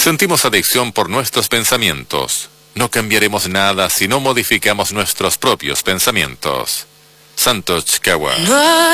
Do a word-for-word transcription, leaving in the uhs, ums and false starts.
Sentimos adicción por nuestros pensamientos. No cambiaremos nada si no modificamos nuestros propios pensamientos. Santo Chikawa.